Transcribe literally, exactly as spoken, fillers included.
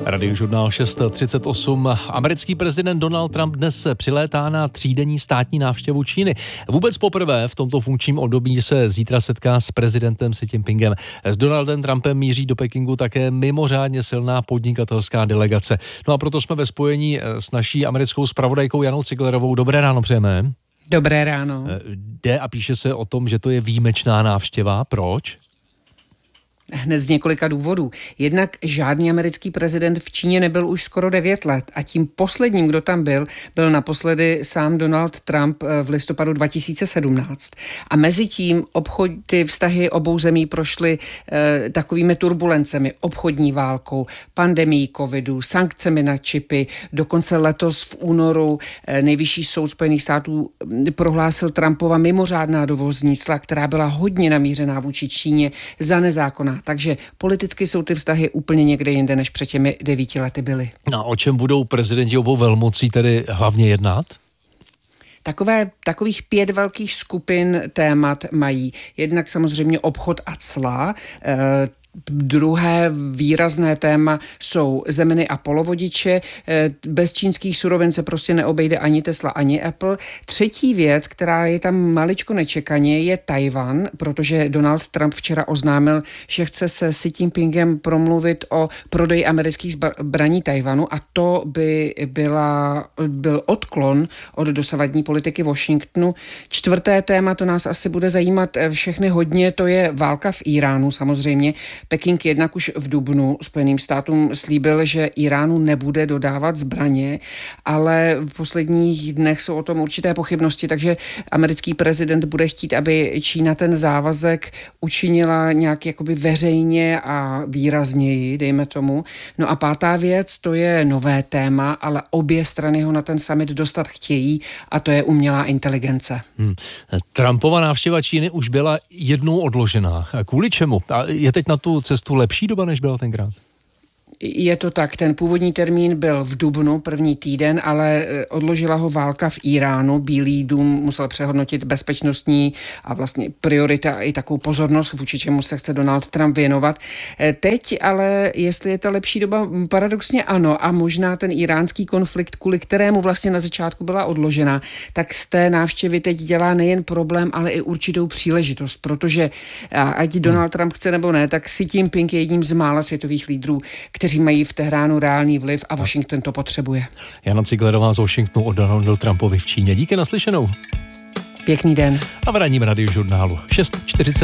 Radiožurnál šest třicet osm. Americký prezident Donald Trump dnes přilétá na třídenní státní návštěvu Číny. Vůbec poprvé v tomto funkčním období se zítra setká s prezidentem Xi Jinpingem. S Donaldem Trumpem míří do Pekingu také mimořádně silná podnikatelská delegace. No a proto jsme ve spojení s naší americkou zpravodajkou Janou Ciglerovou. Dobré ráno přejeme. Dobré ráno. Jde a píše se o tom, že to je výjimečná návštěva. Proč? Hned z několika důvodů. Jednak žádný americký prezident v Číně nebyl už skoro devět let a tím posledním, kdo tam byl, byl naposledy sám Donald Trump v listopadu dva tisíce sedmnáct. A mezi tím obchod, ty vztahy obou zemí prošly eh, takovými turbulencemi, obchodní válkou, pandemií covidu, sankcemi na čipy. Dokonce letos v únoru eh, nejvyšší soud Spojených států prohlásil Trumpova mimořádná dovozní cla, která byla hodně namířená vůči Číně za nezákonná. Takže politicky jsou ty vztahy úplně někde jinde, než před těmi devíti lety byly. A o čem budou prezidenti obou velmocí tedy hlavně jednat? Takové, takových pět velkých skupin témat mají. Jednak samozřejmě obchod a cla. E, Druhé výrazné téma jsou zeminy a polovodiče. Bez čínských surovin se prostě neobejde ani Tesla, ani Apple. Třetí věc, která je tam maličko nečekaně, je Tajvan, protože Donald Trump včera oznámil, že chce se Xi Jinpingem promluvit o prodeji amerických zbraní Tajvanu a to by byla, byl odklon od dosavadní politiky Washingtonu. Čtvrté téma, to nás asi bude zajímat všechny hodně, to je válka v Iránu samozřejmě. Peking jednak už v dubnu Spojeným státům slíbil, že Iránu nebude dodávat zbraně, ale v posledních dnech jsou o tom určité pochybnosti, takže americký prezident bude chtít, aby Čína ten závazek učinila nějak jakoby veřejně a výrazněji, dejme tomu. No a pátá věc, to je nové téma, ale obě strany ho na ten summit dostat chtějí a to je umělá inteligence. Hmm. Trumpova návštěva Číny už byla jednou odložená. Kvůli čemu? A je teď na tu cestu lepší doba, než byla tenkrát? Je to tak, ten původní termín byl v dubnu, první týden, ale odložila ho válka v Iránu. Bílý dům musel přehodnotit bezpečnostní a vlastně priorita i takovou pozornost, vůči čemu se chce Donald Trump věnovat. Teď ale, jestli je ta lepší doba, paradoxně ano a možná ten iránský konflikt, kvůli kterému vlastně na začátku byla odložena, tak z té návštěvy teď dělá nejen problém, ale i určitou příležitost, protože ať Donald Trump chce nebo ne, tak Xi Jinping je jedním z mála světových lídrů, kteří mají v Tehránu reálný vliv a Washington to potřebuje. Jana Ciglerová z Washingtonu o Donaldu Trumpovi v Číně. Díky, naslyšenou. Pěkný den. A v ranním radiožurnálu šest čtyřicet